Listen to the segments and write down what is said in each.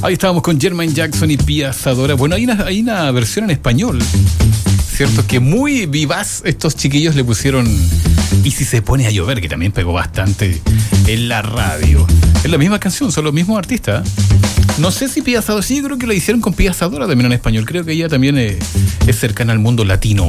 Ahí estábamos con Jermaine Jackson y Pía Zadora. Bueno, hay una versión en español, ¿cierto? Que muy vivaz estos chiquillos le pusieron Y si se pone a llover, que también pegó bastante en la radio. Es la misma canción, son los mismos artistas. No sé si Pía Zadora, sí, yo creo que la hicieron con Pía Zadora también en español. Creo que ella también es cercana al mundo latino.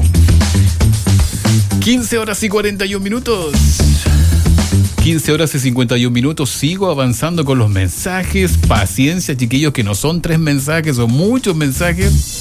15 horas y 41 minutos. 15 horas y 51 minutos. Sigo avanzando con los mensajes. Paciencia, chiquillos, que no son 3 mensajes, son muchos mensajes.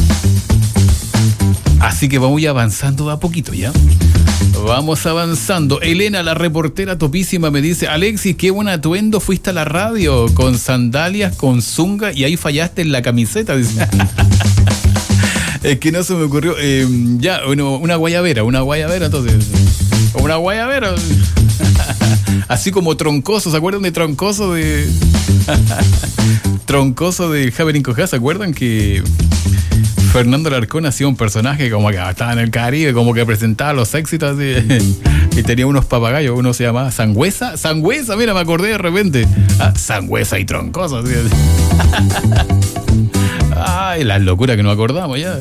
Así que vamos ya avanzando de a poquito, ¿ya? Vamos avanzando. Elena, la reportera topísima, me dice: Alexis, qué buen atuendo fuiste a la radio, con sandalias, con zunga, y ahí fallaste en la camiseta, dice. Es que no se me ocurrió. Ya, una guayabera, entonces. Una guayabera. Así como Troncoso, ¿se acuerdan de Troncoso de Troncoso de Javelin Cojá? ¿Se acuerdan que Fernando Alarcón hacía un personaje como que estaba en el Caribe, como que presentaba los éxitos y tenía unos papagayos? Uno se llamaba Sangüesa, mira, me acordé de repente. Sangüesa y Troncoso, así. Ay, las locuras que nos acordamos ya.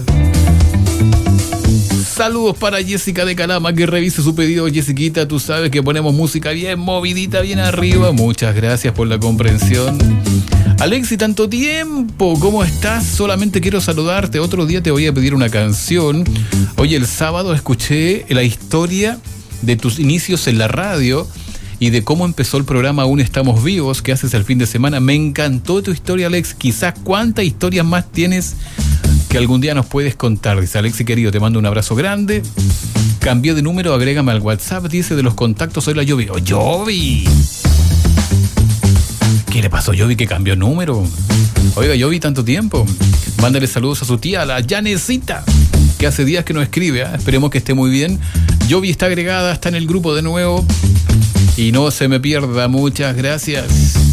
Saludos para Jessica de Calama, que revise su pedido. Jessiquita, tú sabes que ponemos música bien movidita, bien arriba. Muchas gracias por la comprensión. Alexi, tanto tiempo, ¿cómo estás? Solamente quiero saludarte. Otro día te voy a pedir una canción. Oye, el sábado escuché la historia de tus inicios en la radio y de cómo empezó el programa Aún Estamos Vivos, que haces el fin de semana. Me encantó tu historia, Alex. Quizás cuántas historias más tienes que algún día nos puedes contar. Dice: Alexi querido, te mando un abrazo grande. Cambié de número, agrégame al WhatsApp. Dice: de los contactos soy la Yovi. ¡Oh, Yovi! ¿Qué le pasó a Yovi que cambió número? Oiga, Yovi, tanto tiempo. Mándale saludos a su tía, a la Janecita, que hace días que no escribe, ¿eh? Esperemos que esté muy bien. Yovi está agregada, está en el grupo de nuevo. Y no se me pierda. Muchas gracias.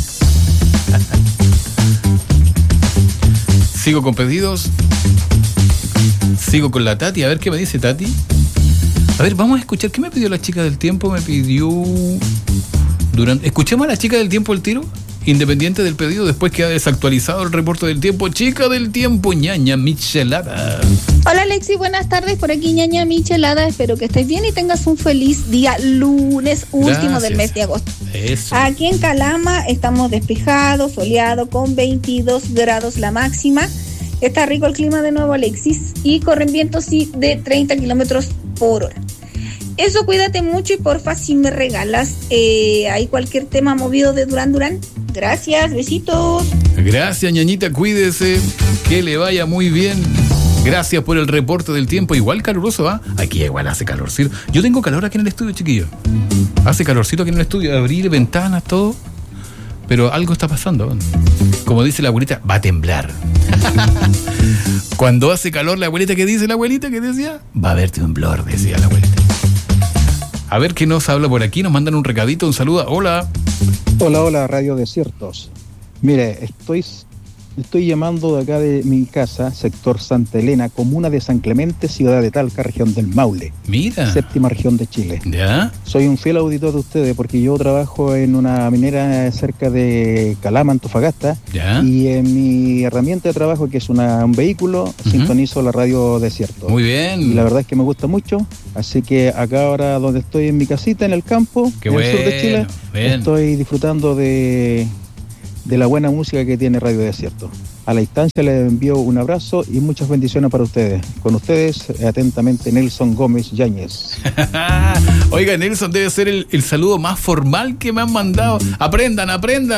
Sigo con pedidos. Sigo con la Tati. A ver qué me dice Tati. A ver, vamos a escuchar. ¿Qué me pidió la chica del tiempo? Me pidió... Escuchemos a la chica del tiempo el tiro, independiente del pedido, después que ha desactualizado el reporte del tiempo. Chica del tiempo, ñaña michelada. Hola Alexi, buenas tardes, por aquí ñaña michelada. Espero que estés bien y tengas un feliz día lunes último del mes de agosto. Eso. Aquí en Calama estamos despejados, soleado, con 22 grados la máxima. Está rico el clima de nuevo, Alexis, y corren vientos sí de 30 kilómetros por hora. Eso, cuídate mucho y porfa, si me regalas hay cualquier tema movido de Durán Durán. Gracias, besitos. Gracias, ñañita, cuídese, que le vaya muy bien. Gracias por el reporte del tiempo. Igual caluroso, ¿va? Aquí igual hace calorcito. Yo tengo calor aquí en el estudio, chiquillo. Hace calorcito aquí en el estudio, abrir ventanas, todo. Pero algo está pasando. Como dice la abuelita, va a temblar. Cuando hace calor, la abuelita, ¿qué dice la abuelita? ¿Qué decía? Va a haber temblor, decía la abuelita. A ver qué nos habla por aquí, nos mandan un recadito, un saludo. Hola. Hola, Radio Desiertos. Mire, estoy llamando de acá de mi casa, sector Santa Elena, comuna de San Clemente, ciudad de Talca, región del Maule. Mira. 7ª región de Chile. ¿Ya? Soy un fiel auditor de ustedes porque yo trabajo en una minera cerca de Calama, Antofagasta. ¿Ya? Y en mi herramienta de trabajo, que es un vehículo, sintonizo la Radio Desiertos. Muy bien. Y la verdad es que me gusta mucho. Así que acá ahora donde estoy en mi casita, en el campo, Qué en bueno, el sur de Chile, bien. Estoy disfrutando de la buena música que tiene Radio Desierto. A la instancia les envío un abrazo y muchas bendiciones para ustedes. Con ustedes, atentamente, Nelson Gómez Yáñez. Oiga, Nelson, debe ser el saludo más formal que me han mandado. Aprendan.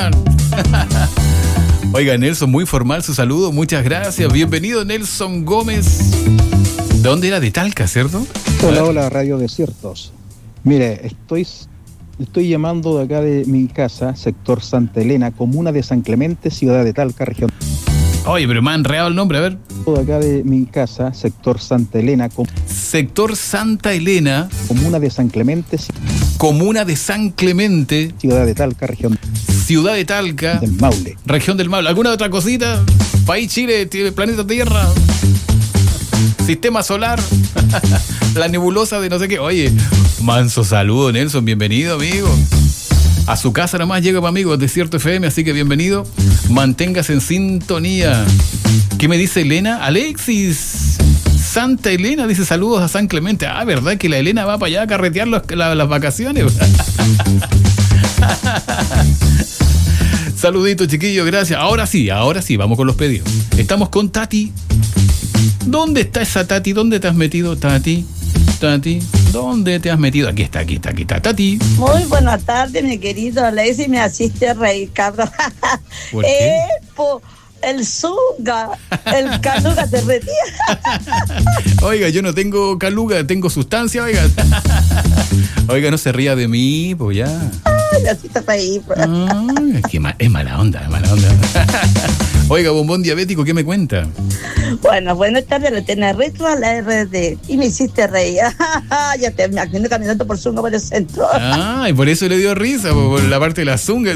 Oiga, Nelson, muy formal su saludo. Muchas gracias. Bienvenido, Nelson Gómez. ¿De dónde era? De Talca, ¿cierto? Hola, Radio Desiertos. Mire, estoy llamando de acá de mi casa, sector Santa Elena, comuna de San Clemente, ciudad de Talca, región. Oye, pero me han enredado el nombre, a ver. De acá de mi casa, sector Santa Elena. Sector Santa Elena. Comuna de San Clemente. Comuna de San Clemente. Ciudad de Talca, región. Ciudad de Talca. Del Maule. Región del Maule. ¿Alguna otra cosita? País Chile, planeta Tierra. Sistema solar. La nebulosa de no sé qué. Oye, manso saludo, Nelson. Bienvenido, amigo. A su casa nomás llega, amigos, Desierto FM, así que bienvenido. Manténgase en sintonía. ¿Qué me dice Elena? Alexis, Santa Elena dice saludos a San Clemente. Ah, ¿verdad que la Elena va para allá a carretear las vacaciones? Saluditos, chiquillos, gracias. Ahora sí, vamos con los pedidos. Estamos con Tati. ¿Dónde está esa Tati? ¿Dónde te has metido, Tati? Tati, ¿dónde te has metido? Aquí está, Tati. Muy buenas tardes, mi querido Alexis, me asiste reír, cabrón. ¿Por qué? El Zunga, el caluga derretía. Oiga, yo no tengo caluga, tengo sustancia, oiga. Oiga, no se ría de mí, pues ya. Ay, así te reí. Es mala onda. Oiga, bombón diabético, ¿qué me cuenta? Bueno, buenas tardes, le tenés retro a la RD y me hiciste reír. Ya te imagino caminando por Zunga por el centro. Ah, y por eso le dio risa, por la parte de la Zunga.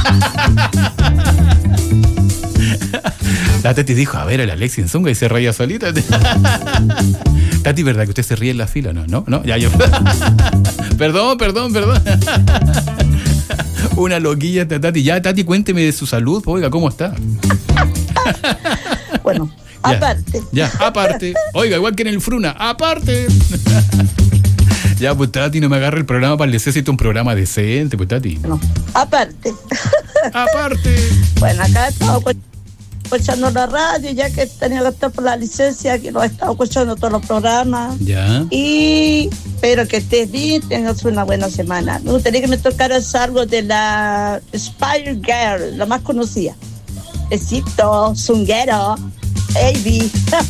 La Tati dijo, a ver, el Alexis en Zunga y se reía solita. Tati, ¿verdad que usted se ríe en la fila? No, ya yo. Perdón. Una loquilla esta Tati. Ya, Tati, cuénteme de su salud. Oiga, ¿cómo está? Bueno, aparte. Aparte. Oiga, igual que en el Fruna, aparte. Ya, pues Tati, no me agarre el programa para el necesito un programa decente, pues Tati. No, aparte. Bueno, acá estamos escuchando la radio, ya que tenía que estar por la licencia, que lo he estado escuchando todos los programas. Ya. Y espero que estés bien, tengas una buena semana. Me gustaría que me tocaras algo de la Spider Girl, la más conocida. Besito, zunguero, baby.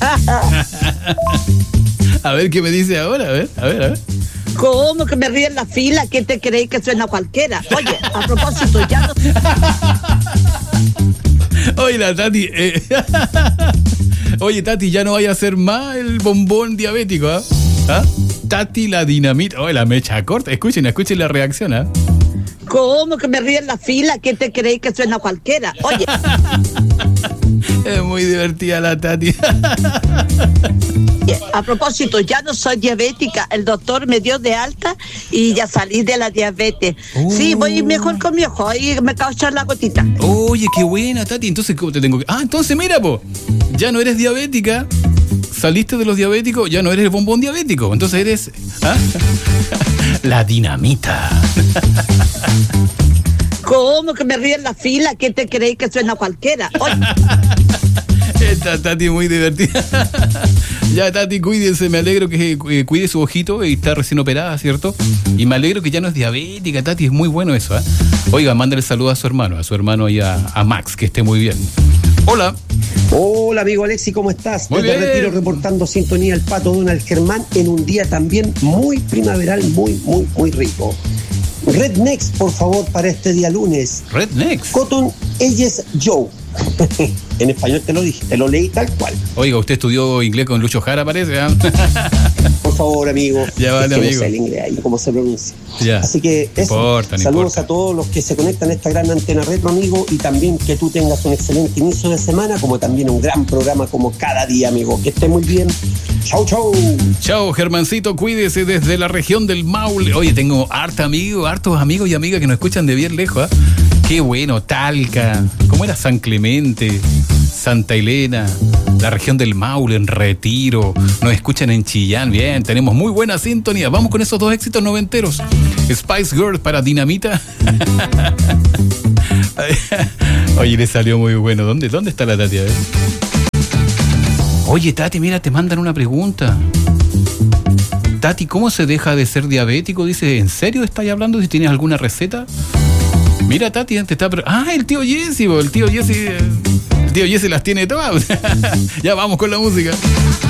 A ver qué me dice ahora, a ver. ¿Cómo que me ríe en la fila? ¿Quién te cree que suena cualquiera? Oye, a propósito, ya no... Oye, la Tati, Oye, Tati, ya no vaya a hacer más el bombón diabético, ¿ah? ¿Ah? Tati, la dinamita. Oye, la mecha corta. Escuchen la reacción, ¿ah? ¿Cómo que me ríe en la fila? ¿Quién te cree que suena cualquiera? Oye. Es muy divertida la Tati. A propósito, ya no soy diabética. El doctor me dio de alta y ya salí de la diabetes. Sí, voy mejor con mi ojo. Ahí me acabo de echar la gotita. Oye, qué buena, Tati. Entonces, ¿cómo te tengo que...? Ah, entonces, mira, po. Ya no eres diabética. Saliste de los diabéticos. Ya no eres el bombón diabético. Entonces eres... ¿ah? La dinamita. ¿Cómo que me ríe en la fila? ¿Quién te cree que suena cualquiera? Oye. Esta Tati muy divertida. Ya, Tati, cuídense. Me alegro que cuide su ojito y está recién operada, ¿cierto? Y me alegro que ya no es diabética, Tati. Es muy bueno eso, ¿eh? Oiga, mándale saludos a su hermano y a Max, que esté muy bien. Hola. Hola, amigo Alexis, ¿cómo estás? Muy Desde bien. Retiro reportando sintonía el Pato Donald Germán en un día también muy primaveral, muy rico. Rednecks, por favor, para este día lunes. Rednecks. Cotton Eyes Joe. En español te lo dije, te lo leí tal cual. Oiga, usted estudió inglés con Lucho Jara, parece, ¿eh? Por favor, amigo. Ya vale, es que amigo. no sé el inglés ahí, cómo se pronuncia. Ya. Así que eso. No Saludos importa. a todos los que se conectan a esta gran antena retro, amigo, y también que tú tengas un excelente inicio de semana, como también un gran programa como cada día, amigo. Que esté muy bien. Chau. Chao, Germancito, cuídese desde la región del Maule. Oye, tengo hartos amigos y amigas que nos escuchan de bien lejos, ¿eh? Qué bueno, Talca, ¿cómo era? San Clemente, Santa Elena, la región del Maule, en Retiro, nos escuchan en Chillán, bien, tenemos muy buena sintonía. Vamos con esos dos éxitos noventeros. Spice Girl para Dinamita. Oye, le salió muy bueno. ¿Dónde está la Tati? A ver. Oye, Tati, mira, te mandan una pregunta. Tati, ¿cómo se deja de ser diabético? Dice, ¿en serio estás hablando? Si tienes alguna receta. Mira, Tati, te está... el tío Jesse, el tío Jesse las tiene todas. Ya vamos con la música.